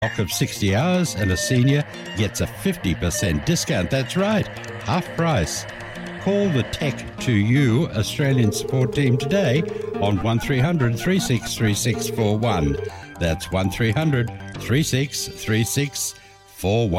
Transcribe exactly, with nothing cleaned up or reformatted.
block of sixty hours, and a senior gets a fifty percent discount. That's right, half price. Call the Tech to You Australian support team today on one three hundred, three six three six four one. That's one three hundred, three six three six four one.